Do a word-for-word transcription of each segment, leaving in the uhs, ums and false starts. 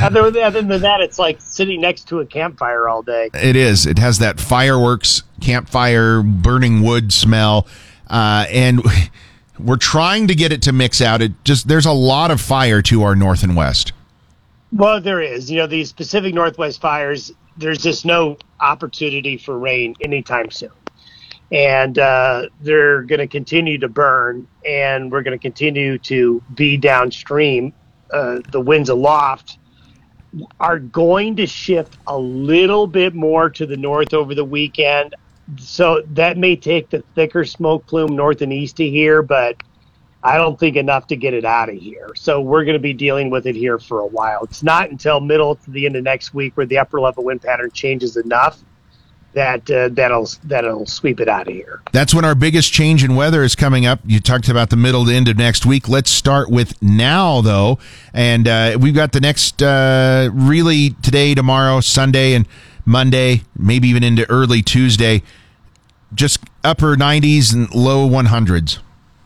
other, other than that, it's like sitting next to a campfire all day. It is. It has that fireworks, campfire, burning wood smell. Uh, and we're trying to get it to mix out. It just there's a lot of fire to our north and west. Well, there is. You know, these Pacific Northwest fires, there's just no opportunity for rain anytime soon. And uh, they're going to continue to burn, and we're going to continue to be downstream. Uh, the winds aloft are going to shift a little bit more to the north over the weekend. So that may take the thicker smoke plume north and east of here, but I don't think enough to get it out of here. So we're going to be dealing with it here for a while. It's not until middle to the end of next week where the upper level wind pattern changes enough that uh, that'll that'll sweep it out of here. That's when our biggest change in weather is coming up. You talked about the middle to end of next week. Let's start with now, though. And uh, we've got the next uh, really today, tomorrow, Sunday, and Monday, maybe even into early Tuesday, just upper nineties and low hundreds.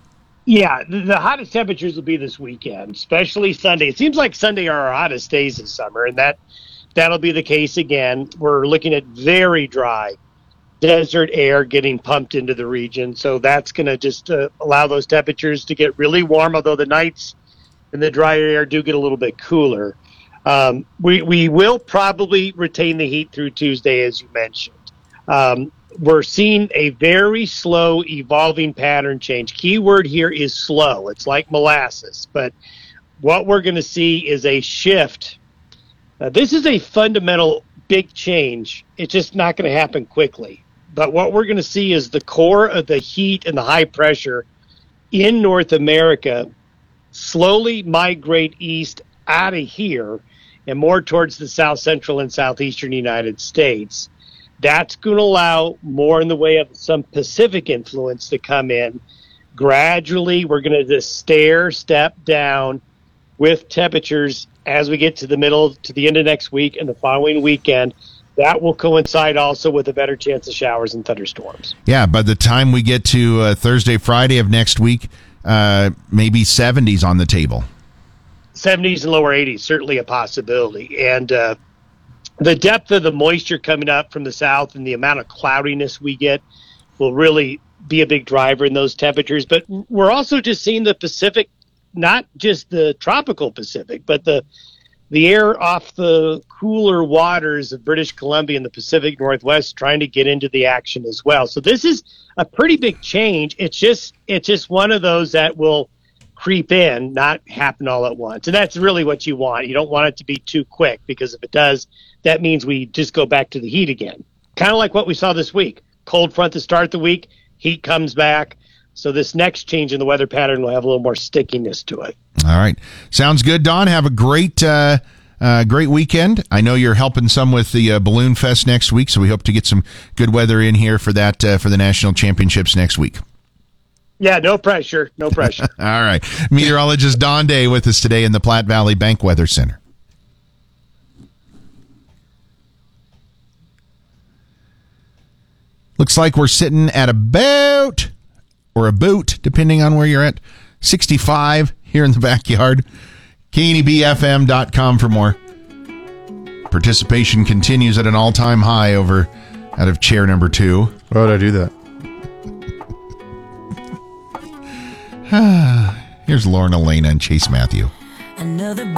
Yeah, the, the hottest temperatures will be this weekend, especially Sunday. It seems like Sunday are our hottest days this summer, and that that'll be the case again. We're looking at very dry desert air getting pumped into the region, so that's going to just uh, allow those temperatures to get really warm, although the nights in the drier air do get a little bit cooler. Um, we, we will probably retain the heat through Tuesday, as you mentioned. Um, we're seeing a very slow evolving pattern change. Key word here is slow. It's like molasses, but what we're going to see is a shift. Uh, this is a fundamental big change. It's just not going to happen quickly. But what we're going to see is the core of the heat and the high pressure in North America slowly migrate east out of here and more towards the south central and southeastern United States. That's going to allow more in the way of some Pacific influence to come in. Gradually, we're going to just stair step down with temperatures as we get to the middle, to the end of next week and the following weekend. That will coincide also with a better chance of showers and thunderstorms. Yeah, by the time we get to uh, Thursday, Friday of next week, uh, maybe seventies on the table. seventies and lower eighties, certainly a possibility. And uh, the depth of the moisture coming up from the south and the amount of cloudiness we get will really be a big driver in those temperatures. But we're also just seeing the Pacific, not just the tropical Pacific, but the the air off the cooler waters of British Columbia and the Pacific Northwest trying to get into the action as well. So this is a pretty big change. It's just it's just one of those that will creep in, not happen all at once. And that's really what you want. You don't want it to be too quick, because if it does, that means we just go back to the heat again. Kind of like what we saw this week. Cold front to start the week, heat comes back. So this next change in the weather pattern will have a little more stickiness to it. All right. Sounds good, Don. Have a great uh, uh, great weekend. I know you're helping some with the uh, Balloon Fest next week, so we hope to get some good weather in here for that uh, for the National Championships next week. Yeah, no pressure. No pressure. All right. Meteorologist Don Day with us today in the Platte Valley Bank Weather Center. Looks like we're sitting at about, or a boot, depending on where you're at, sixty-five here in the backyard. K N E B F M dot com for more. Participation continues at an all-time high over out of chair number two. Why would I do that? Here's Lauren Elena and Chase Matthew. Another